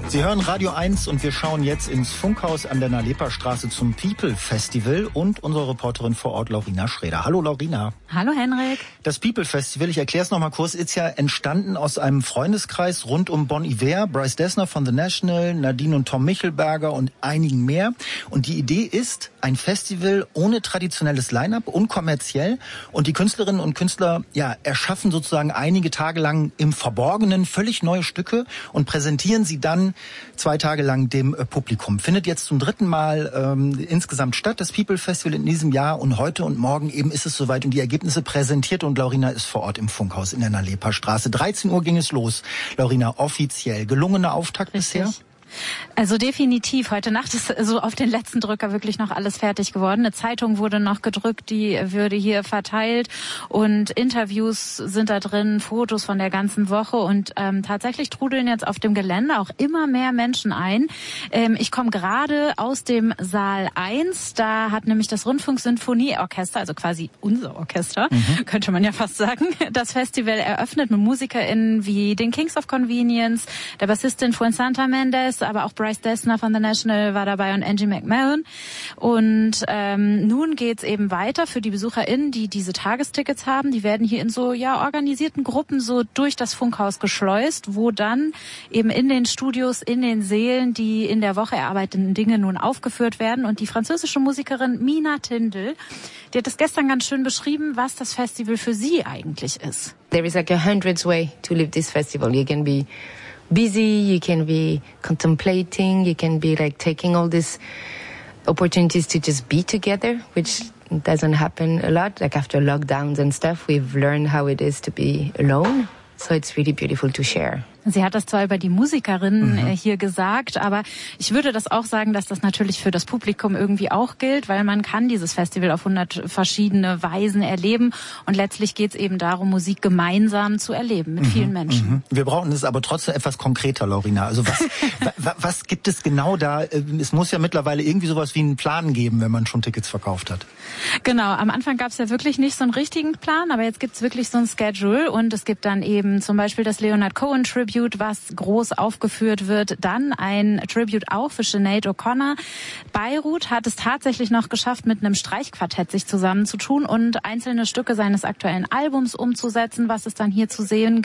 Sie hören Radio 1 und wir schauen jetzt ins Funkhaus an der Nalepa-Straße zum People Festival und unsere Reporterin vor Ort, Laurina Schreder. Hallo Laurina. Hallo Henrik. Das People Festival, ich erkläre es noch mal kurz, ist ja entstanden aus einem Freundeskreis rund um Bon Iver, Bryce Dessner von The National, Nadine und Tom Michelberger und einigen mehr. Und die Idee ist, ein Festival ohne traditionelles Line-Up, unkommerziell. Und die Künstlerinnen und Künstler erschaffen sozusagen einige Tage lang im Verborgenen völlig neue Stücke und präsentieren sie dann 2 Tage lang dem Publikum. Findet jetzt zum 3. Mal insgesamt statt, das People Festival in diesem Jahr. Und heute und morgen eben ist es soweit und die Ergebnisse präsentiert. Und Laurina ist vor Ort im Funkhaus in der Nalepa-Straße. 13 Uhr ging es los. Laurina, offiziell. Gelungener Auftakt bisher? Also definitiv. Heute Nacht ist so auf den letzten Drücker wirklich noch alles fertig geworden. Eine Zeitung wurde noch gedrückt, die würde hier verteilt und Interviews sind da drin, Fotos von der ganzen Woche und tatsächlich trudeln jetzt auf dem Gelände auch immer mehr Menschen ein. Ich komme gerade aus dem Saal 1. Da hat nämlich das Rundfunksinfonieorchester, also quasi unser Orchester, könnte man ja fast sagen, das Festival eröffnet mit MusikerInnen wie den Kings of Convenience, der Bassistin Fuensanta Mendes, aber auch Bryce Dessner von The National war dabei und Angie McMahon. Und nun geht's eben weiter für die BesucherInnen, die diese Tagestickets haben. Die werden hier in so organisierten Gruppen so durch das Funkhaus geschleust, wo dann eben in den Studios, in den Sälen die in der Woche erarbeiteten Dinge nun aufgeführt werden. Und die französische Musikerin Mina Tindel, die hat es gestern ganz schön beschrieben, was das Festival für sie eigentlich ist. There is like 100 ways to live this festival. You can be busy, you can be contemplating, you can be like taking all these opportunities to just be together, which doesn't happen a lot. Like after lockdowns and stuff, we've learned how it is to be alone. So it's really beautiful to share. Sie hat das zwar über die Musikerinnen hier gesagt, aber ich würde das auch sagen, dass das natürlich für das Publikum irgendwie auch gilt, weil man kann dieses Festival auf 100 verschiedene Weisen erleben und letztlich geht es eben darum, Musik gemeinsam zu erleben mit vielen Menschen. Wir brauchen es aber trotzdem etwas konkreter, Laurina. Also was gibt es genau da? Es muss ja mittlerweile irgendwie sowas wie einen Plan geben, wenn man schon Tickets verkauft hat. Genau, am Anfang gab es ja wirklich nicht so einen richtigen Plan, aber jetzt gibt es wirklich so ein Schedule und es gibt dann eben zum Beispiel das Leonard Cohen Tribute, was groß aufgeführt wird. Dann ein Tribute auch für Sinead O'Connor. Beirut hat es tatsächlich noch geschafft, mit einem Streichquartett sich zusammenzutun und einzelne Stücke seines aktuellen Albums umzusetzen, was es dann hier zu sehen